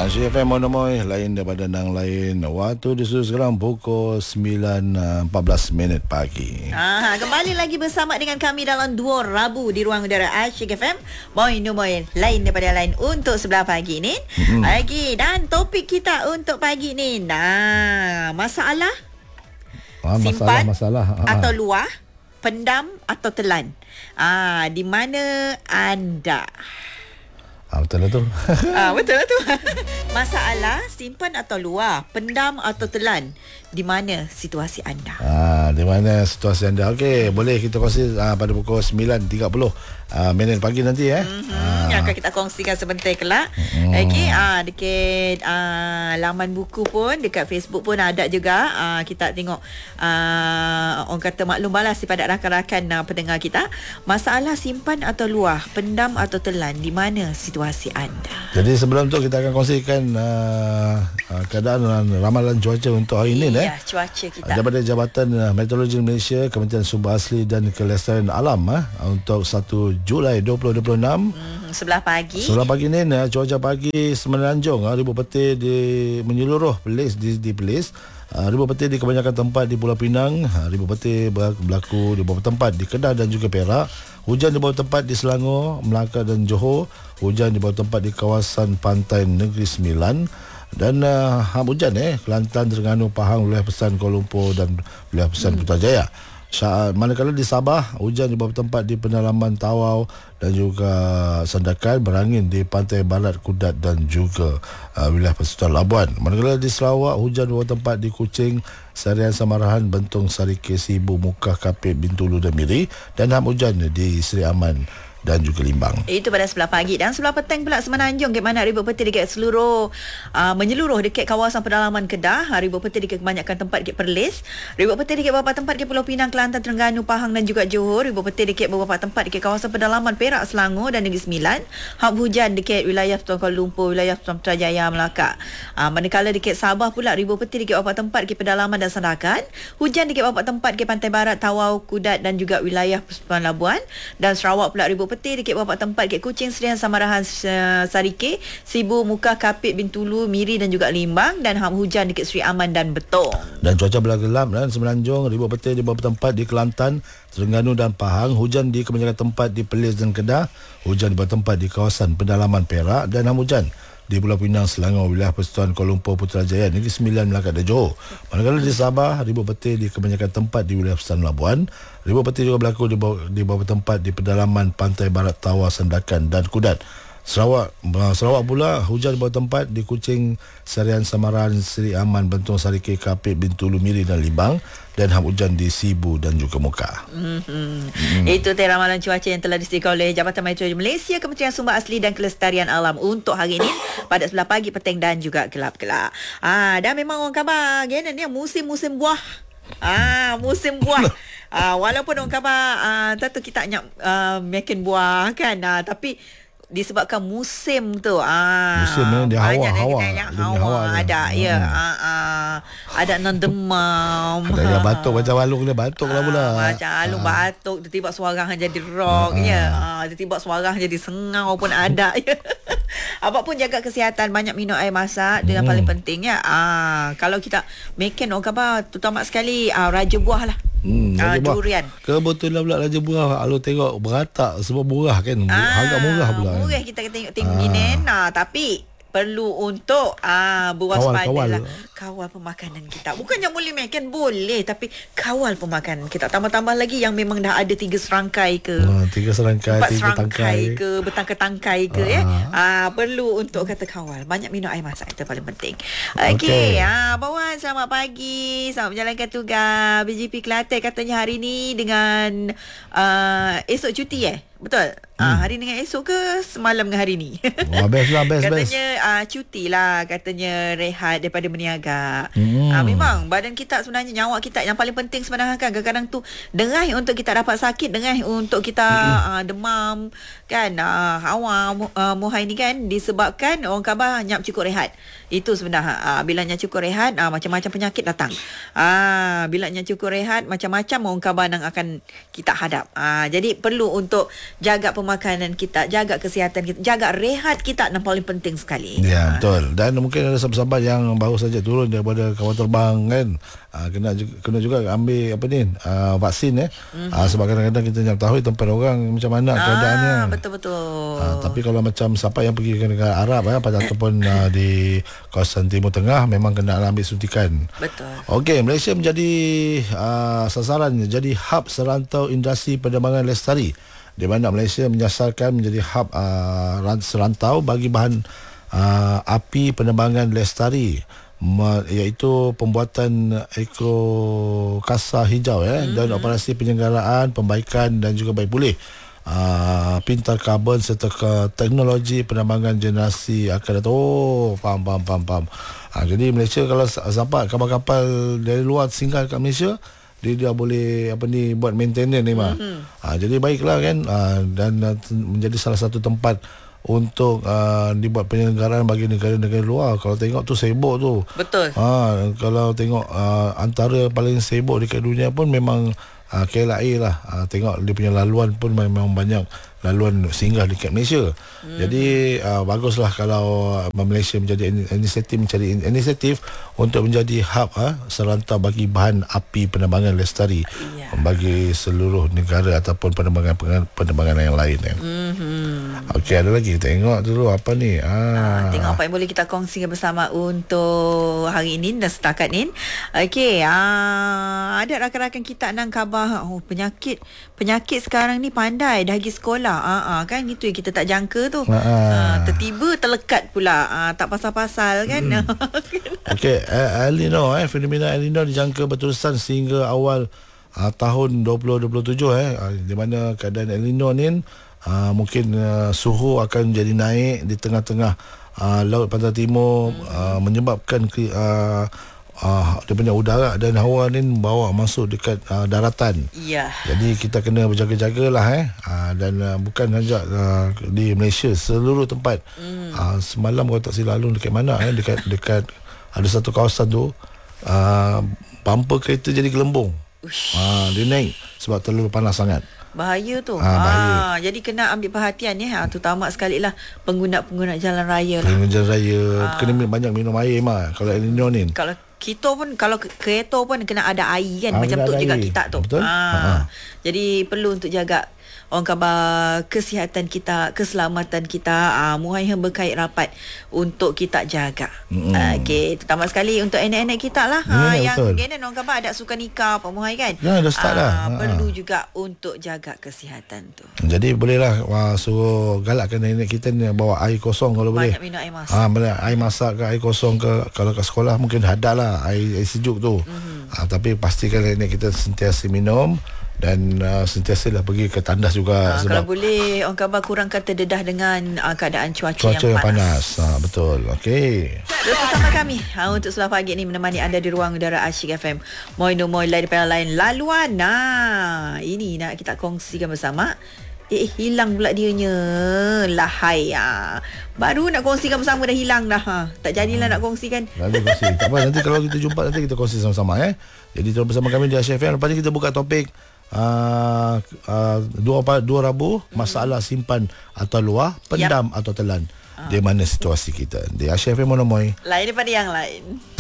CFM Monomoy, lain daripada nang lain. Waktu di studio sekarang pukul 9.14 pagi. Kembali lagi bersama dengan kami dalam Duo Rabu di ruang udara Asyik FM. Moy, lain daripada lain untuk sebelah pagi ni. Lagi dan topik kita untuk pagi ni. Masalah simpan atau luah, pendam atau telan. Di mana anda? Betul lah tu. Betul lah tu. Masalah simpan atau luar, pendam atau telan. Di mana situasi anda? Di mana situasi anda? Okey, boleh kita kongsi pada pukul 9.30 pagi nanti yang akan kita kongsikan sebentar kelak. Okey, dekat laman buku pun, dekat Facebook pun ada juga. Kita tengok orang kata maklum balas daripada rakan-rakan pendengar kita. Masalah simpan atau luah, pendam atau telan. Di mana situasi anda? Jadi sebelum tu kita akan kongsikan keadaan ramalan cuaca untuk hari ini. Ya, cuaca kita. Daripada Jabatan Meteorologi Malaysia, Kementerian Sumber Asli dan Kelestarian Alam untuk 1 Julai 2026. Sebelah pagi ni cuaca pagi Semenanjung ribu petir di menyeluruh Perlis di Perlis. Ribu petir di kebanyakan tempat di Pulau Pinang. Ribu petir berlaku di beberapa tempat di Kedah dan juga Perak. Hujan di beberapa tempat di Selangor, Melaka dan Johor. Hujan di beberapa tempat di kawasan pantai Negeri Sembilan. Dan hujan Kelantan, Terengganu, Pahang, wilayah pesan Kuala Lumpur dan wilayah pesan Putrajaya. Manakala di Sabah, hujan di beberapa tempat di pendalaman Tawau dan juga Sandakan, berangin di pantai barat Kudat dan juga wilayah pesisir Labuan. Manakala di Sarawak, hujan di beberapa tempat di Kuching, Serian Samarahan, Bentong, Sarike, Sibu, Mukah, Kapit, Bintulu dan Miri, dan hujan di Seri Aman dan juga Limbang. Itu pada sebelah pagi. Dan sebelah petang pula Semenanjung, ke mana ribu petir dekat seluruh menyeluruh dekat kawasan pedalaman Kedah. Ribu petir dekat kebanyakan tempat dekat Perlis. Ribu petir dekat beberapa tempat dekat Pulau Pinang, Kelantan, Terengganu, Pahang dan juga Johor. Ribu petir dekat beberapa tempat dekat kawasan pedalaman Perak, Selangor dan Negeri Sembilan. Hab hujan dekat wilayah Kuala Lumpur, wilayah Putrajaya, Melaka. Manakala dekat Sabah pula, ribu petir dekat beberapa tempat dekat pedalaman dan Sandakan. Hujan dekat beberapa tempat dekat pantai barat Tawau, Kudat dan juga wilayah Persepan Labuan. Dan Sarawak pula, ribu petir dekat beberapa tempat dekat Kuching, Serian Samarahan, Sarike, Sibu, Mukah, Kapit, Bintulu, Miri dan juga Limbang. Dan hujan dekat Seri Aman dan Betong. Dan cuaca bergelap dan Semenanjung, ribu petir di beberapa tempat di Kelantan, Terengganu dan Pahang. Hujan di kebanyakan tempat di Perlis dan Kedah. Hujan di beberapa tempat di kawasan pendalaman Perak. Dan hujan di Pulau Pinang, Selangor, wilayah persekutuan Kuala Lumpur, Putrajaya, Negeri Sembilan, Melaka dan Johor. Manakala di Sabah, ribu petir di kebanyakan tempat di wilayah pesan Labuan. Ribu petir juga berlaku di beberapa tempat di pedalaman pantai barat Tawau, Sandakan dan Kudat. Sarawak pula, hujan di beberapa tempat di Kuching, Serian Samaran, Seri Aman, Bentong, Sarike, Kapit, Bintulu, Miri dan Limbang. Dan hujan di Sibu dan juga Mukah. Itu ramalan cuaca yang telah disediakan oleh Jabatan Meteorologi Malaysia, Kementerian Sumber Asli dan Kelestarian Alam untuk hari ini pada sebelah pagi, petang dan juga gelap-gelap. Dan memang orang khabar ni musim-musim buah. Musim buah. Walaupun orang khabar tentu kita nak makan buah kan, tapi disebabkan musim tu musim dia hawa ada ada nan demam, ada yang batuk macam Alung dia batuk lah pula macam Alung batuk, tiba-tiba suara jadi rock tiba-tiba suara jadi sengau pun ada apapun jaga kesihatan, banyak minum air masak, itu yang paling penting kalau kita makan orang kata terutama sekali raja buah lah. Durian. Kebetulan pula raja buah, kalau tengok beratak semua murah kan. Harga murah pula. Murah kita tengok gini. Tapi perlu untuk berwaspada lah. Kawal pemakanan kita. Bukannya boleh makan, boleh, tapi kawal pemakanan kita. Tambah-tambah lagi yang memang dah ada 3 serangkai ke 3 serangkai, 4 serangkai ke, bertangkai-tangkai ke perlu untuk kata kawal. Banyak minum air masak, itu paling penting. Okey, Bawan, selamat pagi, selamat menjalankan tugas. BGP Kelantan katanya hari ni dengan esok cuti betul? Hari dengan esok ke semalam dengan hari ni? Best. Katanya cuti lah, katanya rehat daripada berniaga. Memang badan kita sebenarnya, nyawa kita yang paling penting sebenarnya kan. Kadang-kadang tu dengah untuk kita dapat sakit, dengah untuk kita demam kan. Hawa muhai ni kan disebabkan orang khabar nyap cukup rehat. Itu sebenarnya bila nyap cukup rehat, macam-macam penyakit datang. Bila nyap cukup rehat, macam-macam orang khabar yang akan kita hadap. Jadi perlu untuk jaga pemakanan kita, jaga kesihatan kita, jaga rehat kita, yang paling penting sekali. Ya, betul. Dan mungkin ada sahabat-sahabat yang baru saja turun daripada kapal terbang kan. Kena juga ambil vaksin sebab kadang-kadang kita tak tahu tempat orang macam mana keadaannya. Betul-betul. Tapi kalau macam siapa yang pergi ke negara Arab ataupun di kawasan Timur Tengah, memang kena ambil suntikan. Betul. Okey, Malaysia menjadi sasaran, jadi hub serantau industri penerbangan lestari, di mana Malaysia menyasarkan menjadi hub serantau bagi bahan api penerbangan lestari, iaitu pembuatan ekokasa hijau dan operasi penyelenggaraan, pembaikan dan juga baik pulih pintar karbon serta teknologi penerbangan generasi akan datang. Faham. Jadi Malaysia, kalau sampai kapal-kapal dari luar singgah kat Malaysia, dia boleh buat maintenance ni mah. Jadi baiklah kan, dan menjadi salah satu tempat untuk dibuat penyelenggaraan bagi negara-negara luar. Kalau tengok tu sibuk tu. Betul. Kalau tengok antara paling sibuk dekat dunia pun memang KLIA lah. Tengok dia punya laluan pun memang banyak laluan singgah dekat Malaysia. Jadi baguslah kalau Malaysia menjadi mencari inisiatif untuk menjadi hub serantau bagi bahan api penerbangan lestari bagi seluruh negara ataupun penerbangan yang lain. Okey, ada lagi, tengok dulu apa ni. Tengok apa yang boleh kita kongsikan bersama untuk hari ini dan setakat ni. Okey, ada rakan-rakan kita nang khabar penyakit sekarang ni pandai dah pergi sekolah. Kan itu yang kita tak jangka tu. Tertiba terlekat pula, tak pasal-pasal kan. Okey, El Nino, fenomena El Nino dijangka berterusan sehingga awal tahun 2027 di mana keadaan El Nino ni mungkin suhu akan jadi naik di tengah-tengah laut pantai timur, menyebabkan daripada udara dan hawa ni bawa masuk dekat daratan. Jadi kita kena berjaga-jagalah dan bukan saja di Malaysia, seluruh tempat. Semalam kalau tak silap dekat mana dekat ada satu kawasan tu, bumper kereta jadi gelembung. Dia naik sebab terlalu panas sangat. Bahaya tu. Bahaya. Jadi kena ambil perhatian terutama sekali lah pengguna jalan raya lah. Pengguna jalan raya kena banyak minum air kalau El Nino ni. Kalau kita pun, kalau kereta pun kena ada air kan, macam tu juga kita tu. Betul? Jadi perlu untuk jaga orang khabar kesihatan kita, keselamatan kita. Muhaihan berkait rapat untuk kita jaga. Okey, terutama sekali untuk anak-anak kita lah. Yang genen orang khabar ada suka nikah apa Muhai kan. Dah start dah. Perlu juga untuk jaga kesihatan tu. Jadi bolehlah suruh galakkan nenek kita ni bawa air kosong kalau boleh. Banyak minum air masak. Air masak ke air kosong ke. Kalau kat sekolah mungkin ada lah air sejuk tu. Tapi pastikan nenek kita sentiasa minum dan sentiasa lah pergi ke tandas juga. Sebab kalau boleh orang khabar kurangkan terdedah dengan keadaan cuaca yang panas. Betul. Okey. Terus bersama kami untuk sebelah pagi ni menemani anda di ruang udara Asyik FM. Moi lain daripada lain laluan. Ini nak kita kongsikan bersama. Hilang pula dianya. Lahai. Baru nak kongsikan bersama dah hilang dah. Tak jadilah nak kongsikan. Nanti kongsi. Tak apa, nanti kalau kita jumpa nanti kita kongsi sama-sama. Jadi terus bersama kami di Asyik FM. Lepas ni kita buka topik dua Rabu, masalah simpan atau luar, pendam atau telan. Di mana situasi kita. Di Asyik FM Monomoy. Lain daripada yang lain.